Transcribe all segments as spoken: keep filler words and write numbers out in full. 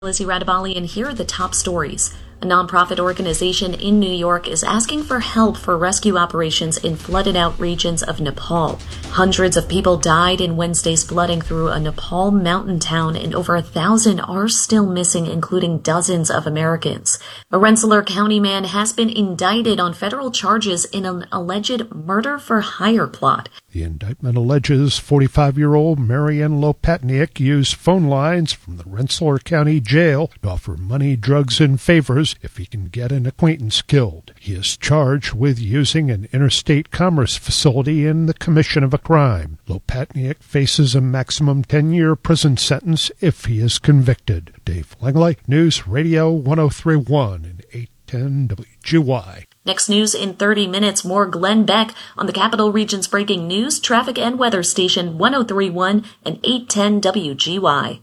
Lizzie Radabali, and here are the top stories. A nonprofit organization in New York is asking for help for rescue operations in flooded-out regions of Nepal. Hundreds of people died in Wednesday's flooding through a Nepal mountain town, and over a thousand are still missing, including dozens of Americans. A Rensselaer County man has been indicted on federal charges in an alleged murder-for-hire plot. The indictment alleges forty-five-year-old Marianne Lopatniak used phone lines from the Rensselaer County Jail to offer money, drugs, and favors if he can get an acquaintance killed. He is charged with using an interstate commerce facility in the commission of a crime. Lopatniak faces a maximum ten-year prison sentence if he is convicted. Dave Langley, News Radio one oh three point one and eight ten W G Y. Next news in thirty minutes, more Glenn Beck on the Capital Region's breaking news, traffic, and weather station one oh three point one and eight ten W G Y.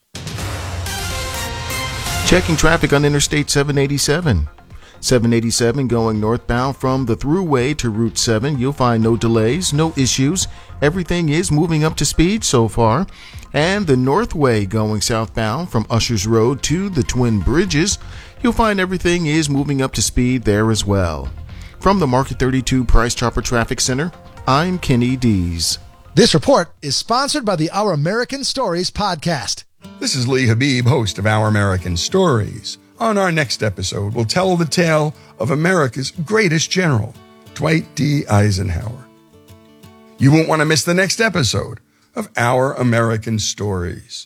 Checking traffic on Interstate seven eighty-seven. seven eighty-seven going northbound from the Thruway to Route seven. You'll find no delays, no issues. Everything is moving up to speed so far. And the Northway going southbound from Ushers Road to the Twin Bridges. You'll find everything is moving up to speed there as well. From the Market thirty-two Price Chopper Traffic Center, I'm Kenny Dees. This report is sponsored by the Our American Stories podcast. This is Lee Habib, host of Our American Stories. On our next episode, we'll tell the tale of America's greatest general, Dwight D. Eisenhower. You won't want to miss the next episode of Our American Stories.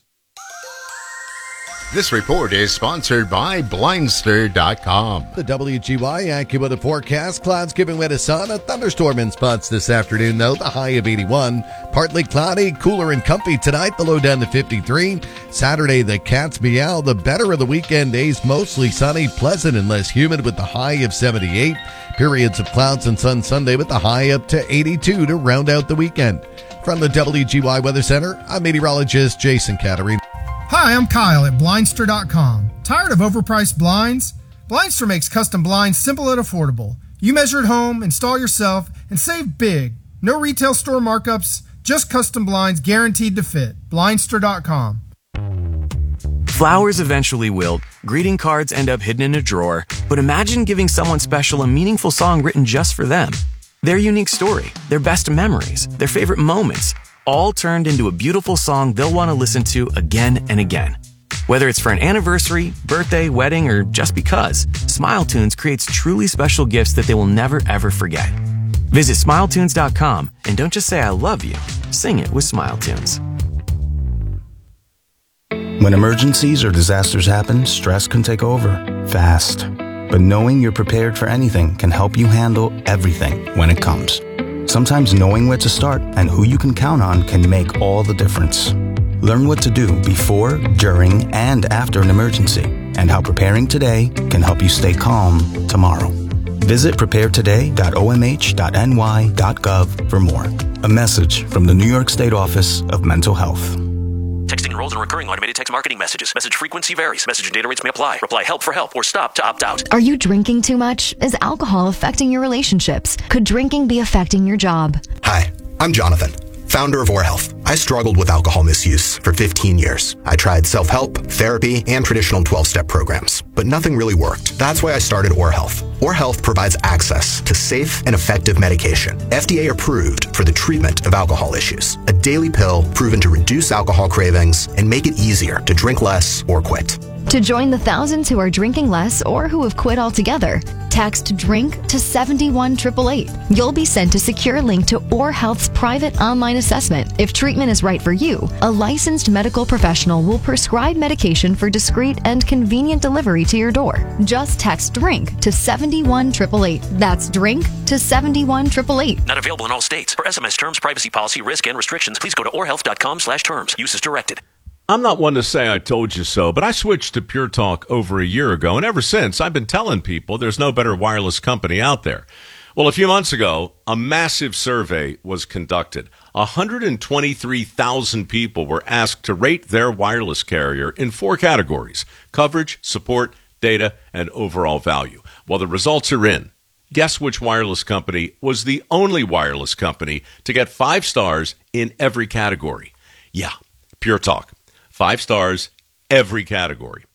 This report is sponsored by Blindster dot com. The W G Y AccuWeather forecast. Clouds giving way to sun. A thunderstorm in spots this afternoon, though. The high of eighty-one. Partly cloudy, cooler and comfy tonight. The low down to fifty-three. Saturday, the cats meow. The better of the weekend days, mostly sunny, pleasant, and less humid with the high of seventy-eight. Periods of clouds and sun Sunday with the high up to eighty-two to round out the weekend. From the W G Y Weather Center, I'm meteorologist Jason Caterine. Hi, I'm Kyle at Blindster dot com. Tired of overpriced blinds? Blindster makes custom blinds simple and affordable. You measure at home, install yourself, and save big. No retail store markups, just custom blinds guaranteed to fit. Blindster dot com. Flowers eventually wilt, greeting cards end up hidden in a drawer, but imagine giving someone special a meaningful song written just for them. Their unique story, their best memories, their favorite moments, all turned into a beautiful song they'll want to listen to again and again. Whether it's for an anniversary, birthday, wedding, or just because, SmileTunes creates truly special gifts that they will never ever forget. Visit Smile Tunes dot com and don't just say I love you, sing it with SmileTunes. When emergencies or disasters happen, stress can take over fast. But knowing you're prepared for anything can help you handle everything when it comes. Sometimes knowing where to start and who you can count on can make all the difference. Learn what to do before, during, and after an emergency, and how preparing today can help you stay calm tomorrow. Visit prepare today dot o m h dot n y dot gov for more. A message from the New York State Office of Mental Health. Texting enrolls in recurring automated text marketing messages. Message frequency varies. Message and data rates may apply. Reply help for help or stop to opt out. Are you drinking too much? Is alcohol affecting your relationships? Could drinking be affecting your job? Hi, I'm Jonathan, founder of OrHealth. I struggled with alcohol misuse for fifteen years. I tried self-help, therapy, and traditional twelve-step programs, but nothing really worked. That's why I started OrHealth. OrHealth provides access to safe and effective medication, F D A approved for the treatment of alcohol issues. A daily pill proven to reduce alcohol cravings and make it easier to drink less or quit. To join the thousands who are drinking less or who have quit altogether, text DRINK to seven one eight eight eight. You'll be sent a secure link to OrHealth's private online assessment. If treatment is right for you, a licensed medical professional will prescribe medication for discreet and convenient delivery to your door. Just text DRINK to seven one eight eight eight. That's DRINK to seven one eight eight eight. Not available in all states. For S M S terms, privacy policy, risk, and restrictions, please go to orhealth dot com slash terms. Use as directed. I'm not one to say I told you so, but I switched to Pure Talk over a year ago, and ever since, I've been telling people there's no better wireless company out there. Well, a few months ago, a massive survey was conducted. one hundred twenty-three thousand people were asked to rate their wireless carrier in four categories: coverage, support, data, and overall value. Well, the results are in. Guess which wireless company was the only wireless company to get five stars in every category? Yeah, Pure Talk. Five stars, every category.